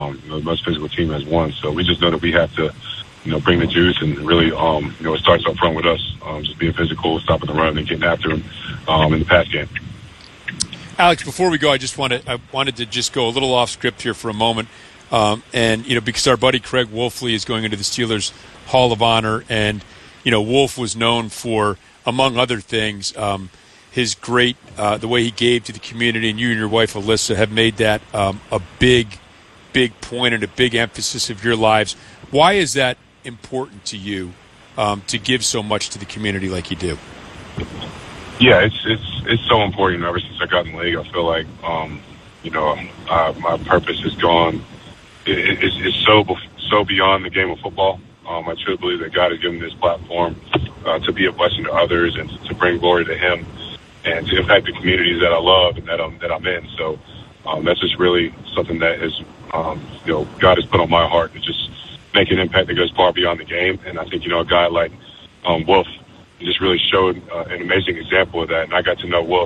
the most physical team has won. So we just know that we have to, bring the juice and really, it starts up front with us, just being physical, stopping the run and getting after him in the pass game. Alex, before we go, I wanted to just go a little off script here for a moment. Because our buddy Craig Wolfley is going into the Steelers Hall of Honor, and, Wolf was known for, among other things, his great, the way he gave to the community, and you and your wife Alyssa have made that a big point and a big emphasis of your lives. Why is that important to you to give so much to the community like you do? Yeah, it's so important. Ever since I got in the league, I feel like, my purpose has gone. It's so beyond the game of football. I truly believe that God has given me this platform to be a blessing to others and to bring glory to Him and to impact the communities that I love and that I'm in. So that's just really something that has, God has put on my heart to just make an impact that goes far beyond the game. And I think, a guy like Wolf just really showed an amazing example of that. And I got to know Wolf,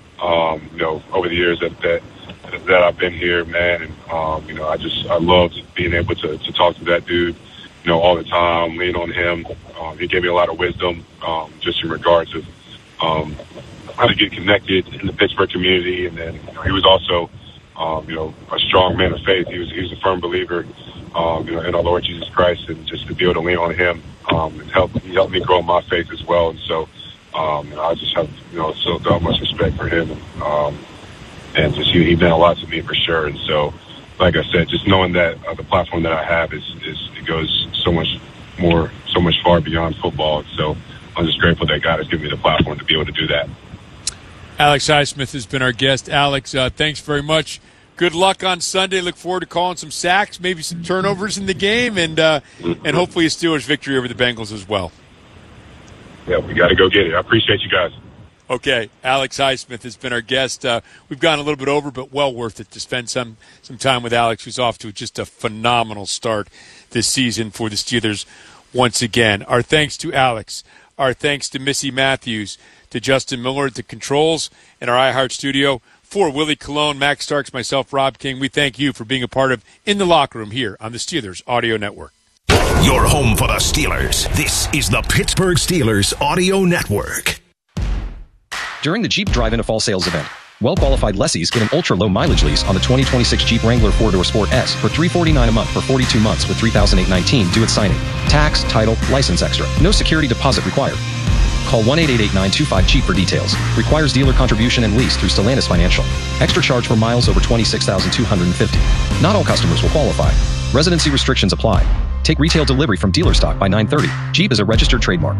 over the years that I've been here, man. And, I loved being able to talk to that dude, all the time, lean on him. He gave me a lot of wisdom, just in regards of how to get connected in the Pittsburgh community. And then he was also, a strong man of faith. He was a firm believer, in our Lord Jesus Christ, and just to be able to lean on him, he helped me grow my faith as well. And so, I just have, so much respect for him. And just he meant a lot to me for sure. And so, like I said, just knowing that the platform that I have it goes so much far beyond football. So I'm just grateful that God has given me the platform to be able to do that. Alex Highsmith has been our guest. Alex, thanks very much. Good luck on Sunday. Look forward to calling some sacks, maybe some turnovers in the game, and hopefully a Steelers victory over the Bengals as well. Yeah, we got to go get it. I appreciate you guys. Okay, Alex Highsmith has been our guest. We've gone a little bit over, but well worth it to spend some time with Alex, who's off to just a phenomenal start this season for the Steelers once again. Our thanks to Alex. Our thanks to Missy Matthews, to Justin Miller at the controls in our iHeart studio. For Willie Colon, Max Starks, myself, Rob King, we thank you for being a part of In the Locker Room here on the Steelers Audio Network. Your home for the Steelers. This is the Pittsburgh Steelers Audio Network. During the Jeep Drive-In Fall Sales event, well-qualified lessees get an ultra-low mileage lease on the 2026 Jeep Wrangler 4-Door Sport S for $349 a month for 42 months with $3,819 due at signing. Tax, title, license extra. No security deposit required. Call 1-888-925-JEEP for details. Requires dealer contribution and lease through Stellantis Financial. Extra charge for miles over 26,250. Not all customers will qualify. Residency restrictions apply. Take retail delivery from dealer stock by 9/30. Jeep is a registered trademark.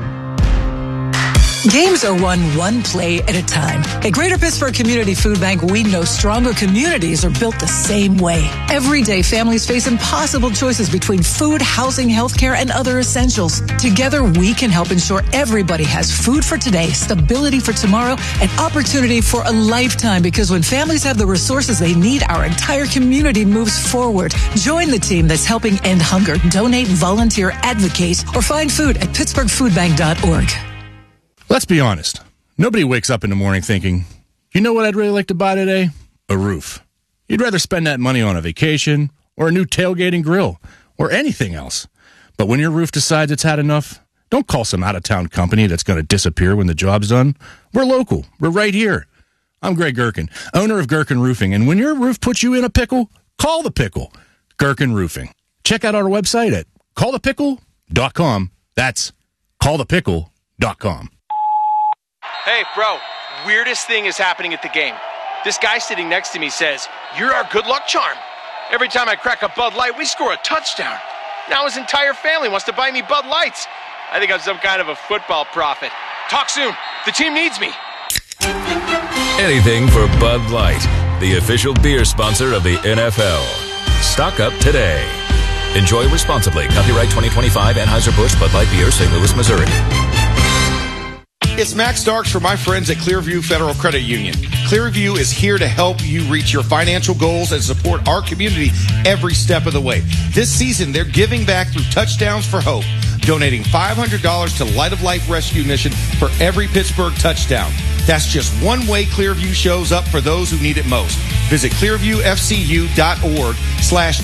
Games are won one play at a time. At Greater Pittsburgh Community Food Bank, we know stronger communities are built the same way. Every day, families face impossible choices between food, housing, healthcare, and other essentials. Together, we can help ensure everybody has food for today, stability for tomorrow, and opportunity for a lifetime. Because when families have the resources they need, our entire community moves forward. Join the team that's helping end hunger. Donate, volunteer, advocate, or find food at pittsburghfoodbank.org. Let's be honest. Nobody wakes up in the morning thinking, you know what I'd really like to buy today? A roof. You'd rather spend that money on a vacation or a new tailgating grill or anything else. But when your roof decides it's had enough, don't call some out-of-town company that's going to disappear when the job's done. We're local. We're right here. I'm Greg Gherkin, owner of Gherkin Roofing. And when your roof puts you in a pickle, call the pickle. Gherkin Roofing. Check out our website at callthepickle.com. That's callthepickle.com. Hey, bro, weirdest thing is happening at the game. This guy sitting next to me says, "You're our good luck charm. Every time I crack a Bud Light, we score a touchdown. Now his entire family wants to buy me Bud Lights. I think I'm some kind of a football prophet. Talk soon. The team needs me." Anything for Bud Light, the official beer sponsor of the NFL. Stock up today. Enjoy responsibly. Copyright 2025 Anheuser-Busch Bud Light Beer, St. Louis, Missouri. It's Max Starks for my friends at Clearview Federal Credit Union. Clearview is here to help you reach your financial goals and support our community every step of the way. This season, they're giving back through Touchdowns for Hope, donating $500 to Light of Life Rescue Mission for every Pittsburgh touchdown. That's just one way Clearview shows up for those who need it most. Visit clearviewfcu.org/